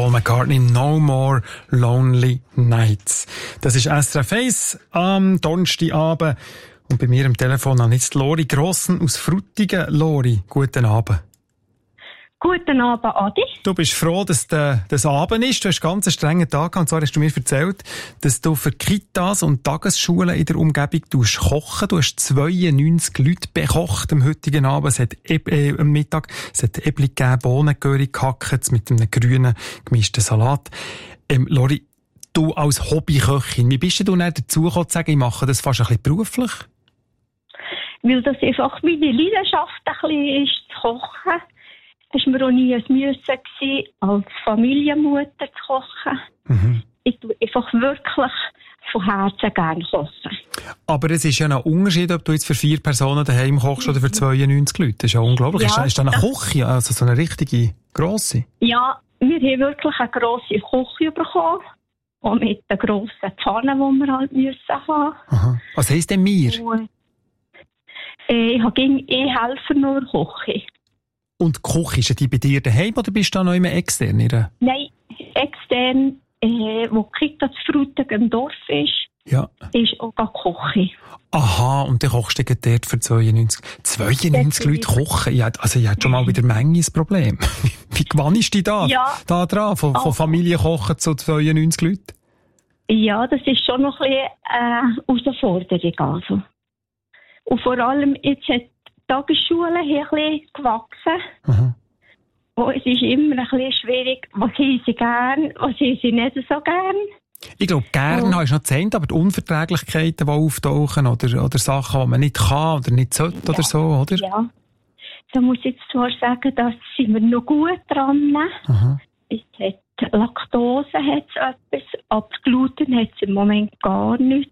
Paul McCartney, No More Lonely Nights. Das ist SRF 1 am Donnerstagabend. Und bei mir am Telefon habe ich jetzt Lori Grossen aus Frutigen. Lori, guten Abend. Guten Abend, Adi. Du bist froh, dass das Abend ist. Du hast einen ganz strengen Tag gehabt. Und zwar hast du mir erzählt, dass du für Kitas und Tagesschulen in der Umgebung kochen. Du hast 92 Leute bekocht am heutigen Abend. Es hat am Mittag. Es hat Äpfel gegeben, Bohnengurke gehackt mit einem grünen gemischten Salat. Lori, du als Hobbyköchin, wie bist du dann dazu gekommen, zu sagen, ich mache das fast ein bisschen beruflich? Weil das einfach meine Leidenschaft ein bisschen ist, zu kochen. Es war mir auch nie ein Müssen gewesen, als Familienmutter zu kochen. Mhm. Ich tue einfach wirklich von Herzen gerne kochen. Aber es ist ja ein Unterschied, ob du jetzt für 4 Personen daheim kochst oder für 92 Leute. Das ist ja unglaublich. Ja, ist das eine Küche, also so eine richtige grosse? Ja, wir haben wirklich eine grosse Küche bekommen. Und mit den grossen Pfannen, die wir halt müssen haben. Aha. Was heisst denn wir? Und, ich helfe nur Küche. Und die Küche, ist die bei dir daheim oder bist du da noch immer extern? Nein, extern, wo die Kita zu Frutigen im Dorf ist, ja, ist auch die Küche. Aha, und dann kochst du dort für 92. 92 Leute kochen? Ich hatte schon mal wieder Menge ein Problem. Wie gewannst du da dran, von Familie kochen zu 92 Leuten? Ja, das ist schon noch ein bisschen Herausforderung. Also. Und vor allem, jetzt hat die Tagesschule hier ein bisschen gewachsen. Mhm. Und es ist immer ein bisschen schwierig, was haben sie gern, was haben sie nicht so gern. Ich glaube, gern hast du noch gezählt, aber die Unverträglichkeiten, die auftauchen, oder Sachen, die man nicht kann oder nicht sollte oder so, oder? Ja. Da muss ich jetzt zwar sagen, da sind wir noch gut dran. Aha. Es hat Laktose hat etwas, aber Gluten hat es im Moment gar nicht.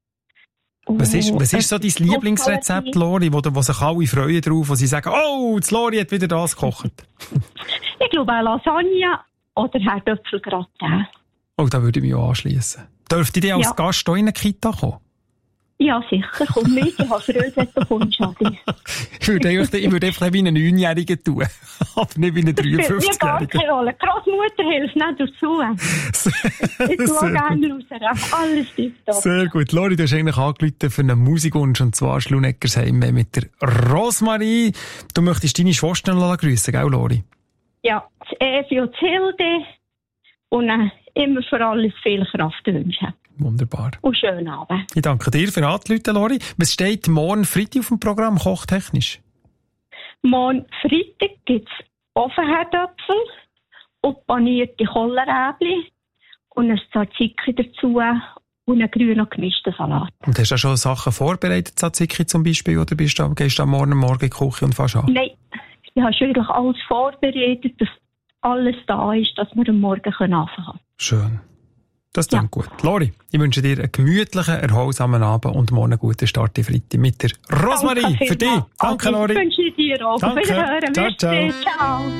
Was ist so dein Lieblingsrezept, Lori, wo sich alle freuen drauf, wo sie sagen, oh, die Lori hat wieder das gekocht? Ich glaube auch Lasagne oder Herdöpfelgratin. Oh, da würde ich mich auch anschliessen. Dürfte ich als Gast hier in eine Kita kommen? Ja, sicher. Komm mit, ich habe Freude, wenn du kommst, Adi. Ich würde einfach wie einen 9-Jährigen tun. Aber nicht wie einen 53-Jährigen. Ich gar keine Rolle. Grossmutter hilft nicht dazu. Ich tue auch gerne raus. Alles tiptop. Sehr gut. Lori, du hast eigentlich angerufen für einen Musikwunsch, und zwar Schluneckersheim mit der Rosmarie. Du möchtest deine Schwester grüßen, gell, Lori? Ja, das Evi und Hilde. Und immer für alles viel Kraft wünschen. Wunderbar. Und schönen Abend. Ich danke dir für Anrufen, Lori. Was steht morgen Freitag auf dem Programm, kochtechnisch? Morgen Freitag gibt es Ofenherdöpfel und panierte Kohlrabi und ein Tzatziki dazu und einen grünen gemischten Salat. Und hast du schon Sachen vorbereitet, Tzatziki zum Beispiel, oder gehst du am Morgen in die Küche und fährst an? Nein, ich habe schon eigentlich alles vorbereitet, dass alles da ist, dass wir am Morgen anfangen können. Schön. Das klingt gut. Lori, ich wünsche dir einen gemütlichen, erholsamen Abend und morgen einen guten Start in Freitag mit der Rosmarie für dich. Danke, Lori. Ich wünsche dir auch. Danke. Ciao, ciao. Ciao.